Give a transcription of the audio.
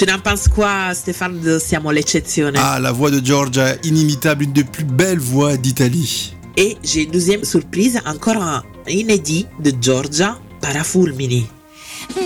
Tu n'en penses quoi, Stéphane, de Siamo l'eccezione? Ah, la voix de Giorgia, inimitable, une des plus belles voix d'Italie. Et j'ai une deuxième surprise, encore un inédit de Giorgia, Parafulmini.